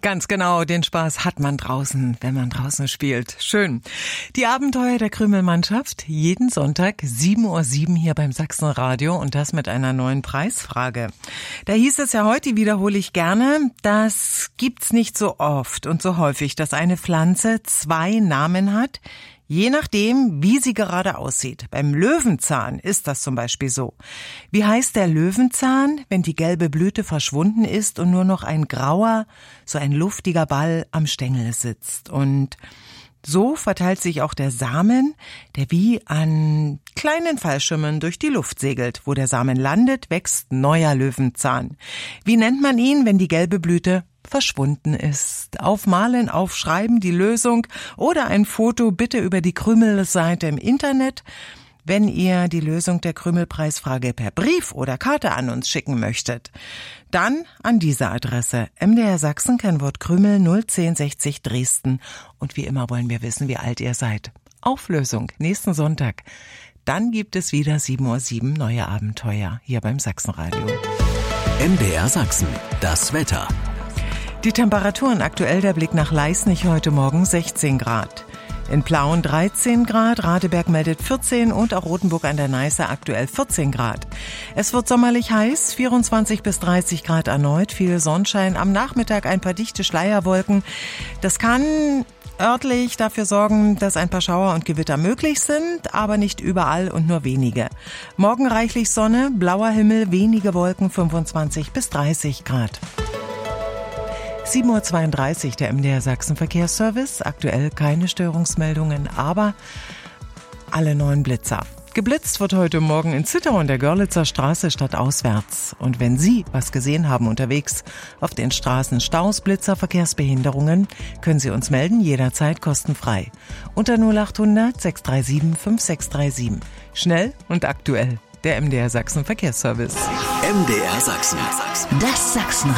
Ganz genau, den Spaß hat man draußen, wenn man draußen spielt. Schön. Die Abenteuer der Krümelmannschaft, jeden Sonntag 7:07 Uhr hier beim Sachsenradio und das mit einer neuen Preisfrage. Da hieß es ja heute, die wiederhole ich gerne, das gibt's nicht so oft und so häufig, dass eine Pflanze zwei Namen hat, je nachdem, wie sie gerade aussieht. Beim Löwenzahn ist das zum Beispiel so. Wie heißt der Löwenzahn, wenn die gelbe Blüte verschwunden ist und nur noch ein grauer, so ein luftiger Ball am Stängel sitzt? Und so verteilt sich auch der Samen, der wie an kleinen Fallschirmen durch die Luft segelt. Wo der Samen landet, wächst neuer Löwenzahn. Wie nennt man ihn, wenn die gelbe Blüte verschwunden ist? Aufmalen, aufschreiben, die Lösung oder ein Foto bitte über die Krümel-Seite im Internet, wenn ihr die Lösung der Krümelpreisfrage per Brief oder Karte an uns schicken möchtet. Dann an diese Adresse: MDR Sachsen, Kennwort Krümel 01060 Dresden. Und wie immer wollen wir wissen, wie alt ihr seid. Auflösung nächsten Sonntag. Dann gibt es wieder 7:07 Uhr neue Abenteuer hier beim Sachsenradio. MDR Sachsen, das Wetter. Die Temperaturen aktuell, der Blick nach Leisnig heute Morgen 16 Grad. In Plauen 13 Grad, Radeberg meldet 14 und auch Rothenburg an der Neiße aktuell 14 Grad. Es wird sommerlich heiß, 24 bis 30 Grad erneut, viel Sonnenschein, am Nachmittag ein paar dichte Schleierwolken. Das kann örtlich dafür sorgen, dass ein paar Schauer und Gewitter möglich sind, aber nicht überall und nur wenige. Morgen reichlich Sonne, blauer Himmel, wenige Wolken, 25 bis 30 Grad. 7:32 Uhr der MDR Sachsen Verkehrsservice. Aktuell keine Störungsmeldungen, aber alle neuen Blitzer. Geblitzt wird heute Morgen in Zittau und der Görlitzer Straße stadtauswärts. Und wenn Sie was gesehen haben unterwegs auf den Straßen, Staus, Blitzer, Verkehrsbehinderungen, können Sie uns melden, jederzeit kostenfrei. Unter 0800 637 5637. Schnell und aktuell. Der MDR Sachsen Verkehrsservice. MDR Sachsen. Das Sachsen.